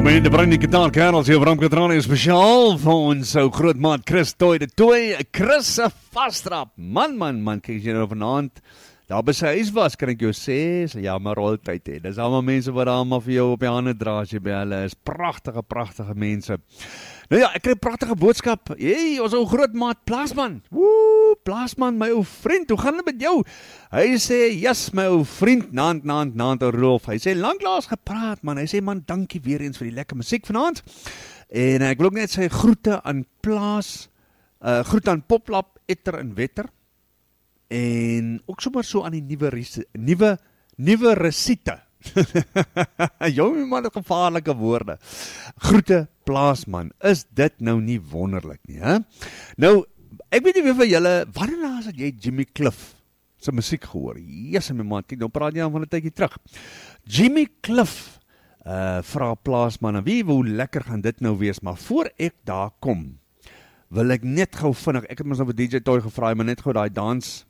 In de Bruin Gitaar Karels hier van Katrani spesiaal vir ons ou grootmaat Chris Toy de Toy. Chris se vastrap. Man, kyk jy nou vanaand daar by sy huis was, kan ek jou sê, sy jammer altyd hê. Dis almal mense wat daar maar vir jou op die hande dra as jy by hulle is. Pragtige mense. Nou ja, ek kry 'n pragtige boodskap. Hey, ons ou grootmaat Plaasman. Woe, Plaasman, my ou vriend, hoe gaan dit met jou? Hy sê, yes, my ou vriend, naand, Rolf. Hy sê, lanklaas gepraat, man. Hy sê, man, dankie weer eens vir die lekker musiek vanaand. En ek wil ook net sy groete aan groete aan Poplap, Etter en Wetter. En ook sommer so aan die nuwe resite. Jou man, het gevaarlike woorde. Groete Plaasman, is dit nou nie wonderlik nie, hè? Nou, ek weet nie wie van julle, wanneer laas het jy Jimmy Cliff sy musiek gehoor? Yes, my man, kyk, nou praat jy aan van 'n tydjie terug. Jimmy Cliff, vra Plaasman, en wie, hoe lekker gaan dit nou wees, maar voor ek daar kom, wil ek net gou vinnig, ek het mos nou vir DJ Toy gevra, maar net gou daai dans,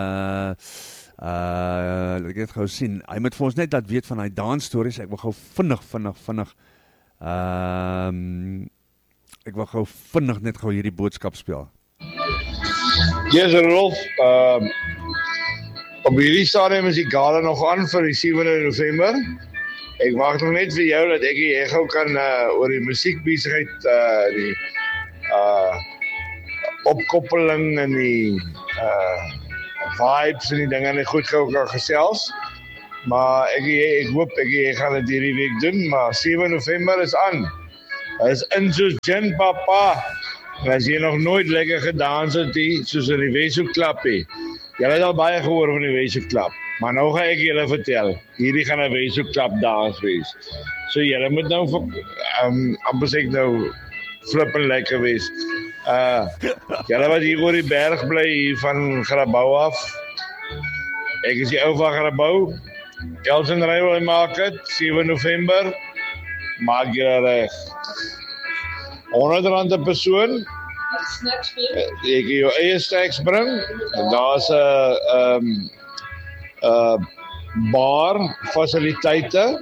laat ek net gou sien, hy moet vir ons net laat weet van hy dansstories, ek wil gou vinnig, ek wil gou vinnig net gou hierdie boodskap speel. Yes, Rolf, op hierdie stadium is die gala nog aan vir die 7de November. Ek wacht nog net vir jou dat ek hier gou kan oor die musiekbesigheid, die opkoppeling en die vibes en die dinge net goed gou kan gesels. Maar ek hoop ek gaan dit hierdie week doen, maar 7 November is aan. Hy is in soos gin, papa. En as jy nog nooit lekker gedans het, soos in die Weshoek Klap, jy het al baie gehoor van die Weshoek Klap, maar nou ga ek julle vertel, hierdie gaan 'n Weshoek Klap dans wees. So julle moet nou, amper sê ek nou, flippin lekker wees. Julle wat hier oor die berg bly, hier van Grabouw af, ek is die ou van Grabouw, Elgin Railway Market, 7 November, maak julle reg. R100 'n persoon, ek jou eie snacks bring, en daar's 'n bar, fasiliteite,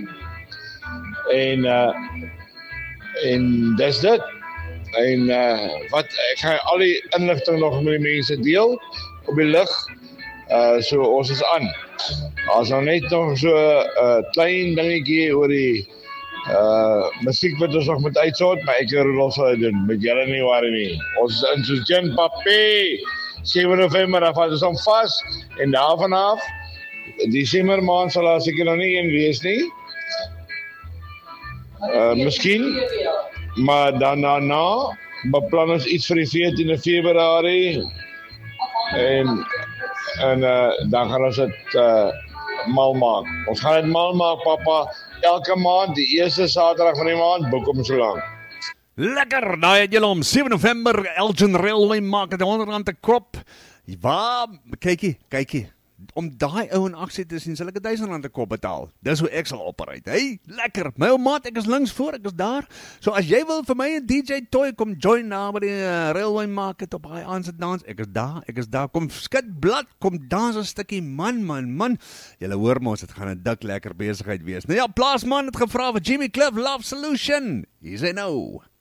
en dis dit. En ek gaan al die inligting nog met die mense deel, op die lig, so ons is aan. Daar's nou net nog so 'n klein dingetjie oor die musiek wat ons nog moet uitsort, maar ek en Rudolf sal dit doen, met julle nie worry nie. Ons is in soos gin, papi, 7 November, dan vat ons hom vas, en daarvan af, Desember maand sal daar seker nog nie een wees nie, miskien, maar dan daarna, beplan ons iets vir die 14de Februarie, en dan gaan ons dit mal maak. Ons gaan dit mal maak, papa, elke maand, die eerste Saterdag van die maand, boek om so lang. Lekker, nou het julle om 7 November, Elgin Railway Market, R100 'n kop. Waar, kykie, om daai ou in aksie te sien, sal ek R1000 'n kop betaal. Dis hoe ek sal operate, hey, lekker. My ou maat, ek is links voor, ek is daar. So as jy wil vir my 'n DJ Toy kom join na by die Railway Market op hy aansit dans, ek is daar. Kom skit blad, kom dans 'n stukkie, man. Julle hoor mos, dit gaan 'n dik lekker besigheid wees. Nou ja, Plaasman het gevra vir Jimmy Cliff Love Solution. Hier is hy nou.